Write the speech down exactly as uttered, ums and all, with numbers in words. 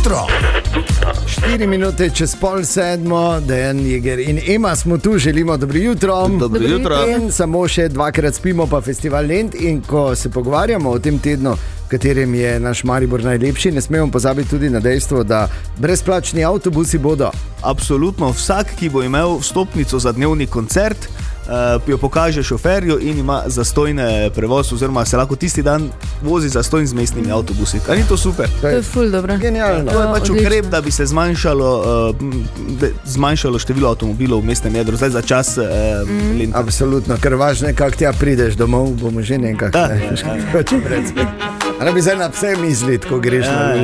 jutro. štiri minute čez pol sedmo, Dejan Jeger in Ema smo tu, želimo dobro jutro. Dobro jutro. In samo še dvakrat spimo pa festival Lent in ko se pogovarjamo o tem tednu, v katerem je naš Maribor najlepši, ne smemo pozabiti tudi na dejstvo, da brezplačni avtobusi bodo. Absolutno, vsak, ki bo imel vstopnico za dnevni koncert, uh, jo pokaže šoferju in ima zastojne prevoz, oziroma se lahko tisti dan vozi zastojn z mestnimi avtobusi. Kaj ni to super? To je ful dobro. Genialno. To je pač ukrep, da bi se zmanjšalo, uh, zmanjšalo število avtomobilov v mestnem jedru, zdaj za čas uh, mm. Lenta. Absolutno, ker važno je, kako tja prideš domov, bomo že nekako. Da, ne, ja, ja. Ali bi zdaj na vse misliti, ko greš Ja, na